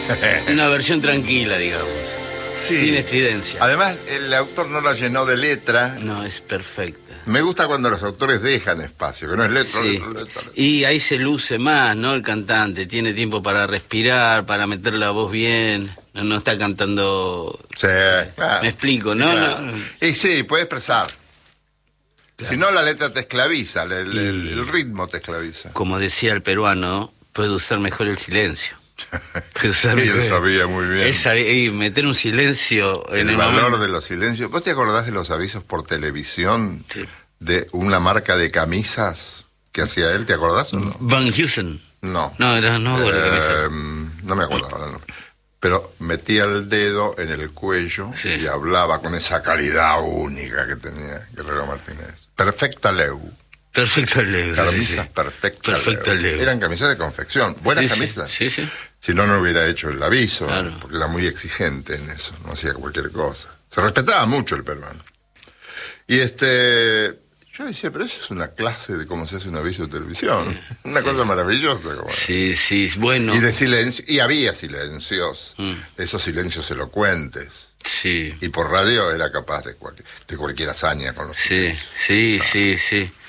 Una versión tranquila, digamos. Sí. Sin estridencia. Además, el autor no la llenó de letra. No, es perfecta. Me gusta cuando los autores dejan espacio, que no es letra, Sí. letra. Y ahí se luce más, ¿no? El cantante tiene tiempo para respirar, para meter la voz bien. No está cantando. Sí, claro. Me explico, ¿no? Claro. No. Y sí, puede expresar. Claro. Si no, la letra te esclaviza, el ritmo te esclaviza. Como decía el peruano, puede usar mejor el silencio. Sí, él sabía muy bien. Él sabía, y meter un silencio en el valor momento. de los silencios. ¿Vos te acordás de los avisos por televisión Sí. de una marca de camisas que hacía él? ¿Te acordás o no? Van Heusen. No. No, no me acuerdo no me acuerdo ahora, no. Pero metía el dedo en el cuello Sí. y hablaba con esa calidad única que tenía Guerrero Martínez. Perfecta Leu. Perfecto Leo. Camisas Sí. Perfecta Perfecta Leu. Eran camisas de confección, buenas Sí, camisas. Sí, sí. Si no, no hubiera hecho el aviso, Claro. porque era muy exigente en eso, no hacía cualquier cosa. Se respetaba mucho el peruano. Y yo decía, pero eso es una clase de cómo se hace un aviso de televisión. Una cosa maravillosa. Como Sí, sí, bueno. Y de silencio, y había silencios, Mm. esos silencios elocuentes. Sí, Y por radio era capaz de cualquier hazaña con los sí, silencios. sí, sí, sí.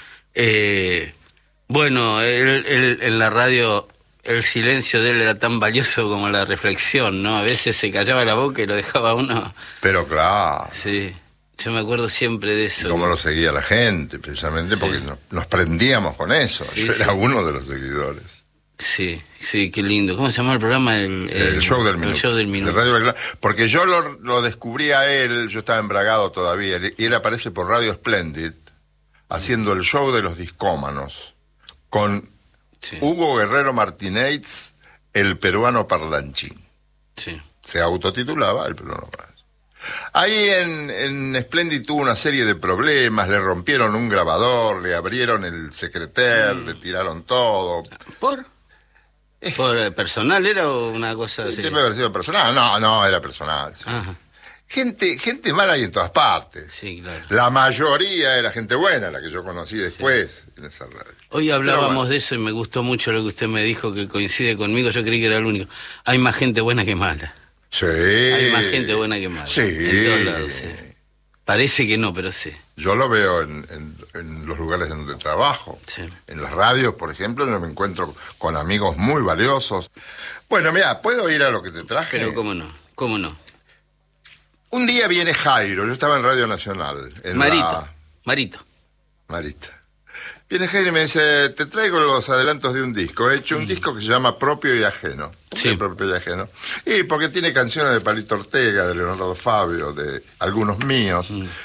Bueno, en la radio el silencio de él era tan valioso como la reflexión, ¿no? A veces se callaba la boca y lo dejaba uno. Pero claro, Sí, yo me acuerdo siempre de y eso. cómo lo seguía la gente, precisamente porque Sí. nos prendíamos con eso. Sí, Yo sí. era uno de los seguidores. Sí, sí, qué lindo. ¿Cómo se llama el programa? El show del minuto. El show del De minuto. Radio Belgrano. Porque yo lo descubrí a él, yo estaba embragado todavía, y él aparece por Radio Splendid, haciendo el show de los discómanos, con Sí, Hugo Guerrero Martínez, el peruano parlanchín. sí. Se autotitulaba el peruano parlanchín. Ahí en Splendid tuvo una serie de problemas, le rompieron un grabador, le abrieron el secreter, le tiraron todo. ¿Por personal era o una cosa así? ¿Debe haber sido personal? No, era personal. Sí. Ajá, Gente mala hay en todas partes. sí, claro. La mayoría era gente buena, la que yo conocí después en esa radio. Hoy hablábamos Pero bueno. de eso y me gustó mucho lo que usted me dijo, que coincide conmigo. Yo creí que era el único. Hay más gente buena que mala. Sí. Hay más gente buena que mala. Sí. En todos lados, sí. Parece que no, pero sí. Yo lo veo en los lugares donde trabajo. Sí. En las radios, por ejemplo, me encuentro con amigos muy valiosos. Bueno, mira, ¿puedo ir a lo que te traje? Pero cómo no, cómo no. Un día viene Jairo, yo estaba en Radio Nacional. En Marito, Marito. Marita. Viene Jairo y me dice, te traigo los adelantos de un disco. He hecho un disco que se llama Propio y Ajeno. Sí. Propio y Ajeno. Y porque tiene canciones de Palito Ortega, de Leonardo Fabio, de algunos míos.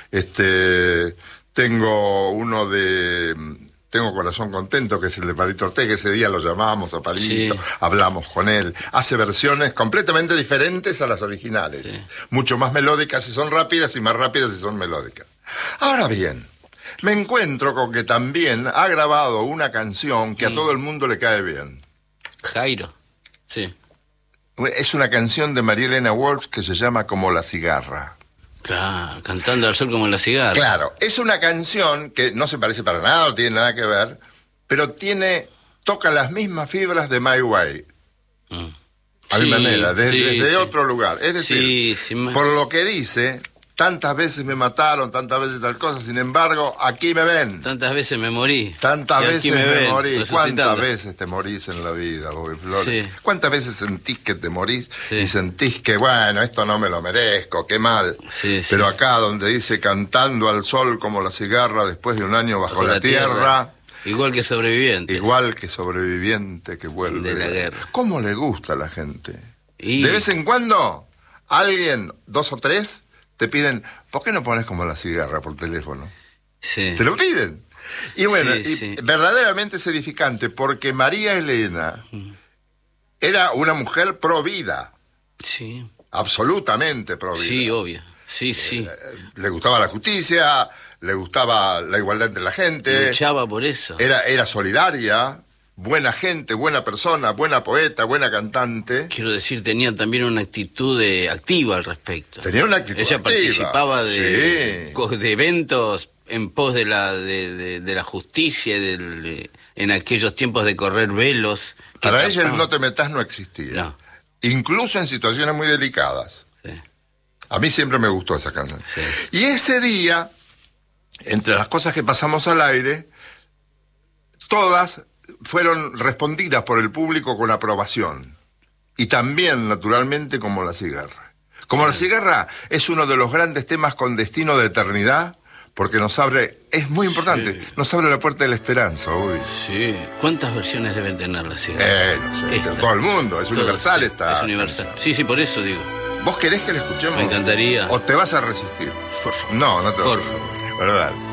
Tengo uno de... Tengo Corazón Contento, que es el de Palito Ortega. Ese día lo llamamos a Palito, Sí. hablamos con él. Hace versiones completamente diferentes a las originales. Sí. Mucho más melódicas si son rápidas y más rápidas si son melódicas. Ahora bien, me encuentro con que también ha grabado una canción que a todo el mundo le cae bien. Jairo. Sí. Es una canción de María Elena Walsh que se llama Como la cigarra. Claro, cantando al sol como la cigarra. Claro, es una canción que no se parece para nada, no tiene nada que ver, pero toca las mismas fibras de My Way. Mm. A mi Sí, manera, desde sí. otro lugar. Es decir, Sí, por lo que dice, tantas veces me mataron, tantas veces tal cosa, sin embargo, aquí me ven. Tantas veces me morí. Tantas Y aquí veces me me ven, morí. resucitando. ¿Cuántas veces te morís en la vida, Bobby Flores? Sí. ¿Cuántas veces sentís que te morís Sí. y sentís que, bueno, esto no me lo merezco, qué mal? Sí, sí. Pero acá donde dice cantando al sol como la cigarra después de un año bajo la tierra, Igual que sobreviviente. igual que sobreviviente que vuelve De la guerra. ¿Cómo le gusta a la gente? Y- De vez en cuando, alguien, 2 o 3, te piden, ¿por qué no pones como la cigarra por teléfono? Sí. Te lo piden. Y bueno, Sí, y sí. verdaderamente es edificante porque María Elena era una mujer pro vida, Sí. absolutamente pro vida. Sí, obvio. Sí, sí. Le gustaba la justicia, le gustaba la igualdad entre la gente, Luchaba por eso. era solidaria, buena gente, buena persona, buena poeta, buena cantante. Quiero decir, tenía también una actitud activa al respecto. Tenía una actitud Ella activa. participaba Sí. de eventos en pos de la justicia, en aquellos tiempos de correr velos. que Para ella el tapaban. no te metas no existía. No. incluso en situaciones muy delicadas. Sí. A mí siempre me gustó esa canción. Sí. Y ese día, entre las cosas que pasamos al aire, todas fueron respondidas por el público con aprobación. Y también, naturalmente, como La Cigarra. Como La Cigarra es uno de los grandes temas con destino de eternidad, porque nos abre, es muy importante, Sí. nos abre la puerta de la esperanza, uy. Sí. ¿Cuántas versiones deben tener La Cigarra? No sé, Esta. todo el mundo, es Todo, universal sí, esta. Es universal. Sí, sí, por eso digo. ¿Vos querés que la escuchemos? Me encantaría. ¿O te vas a resistir? Por favor. No, no te vas Por a resistir. favor. Bueno, dale.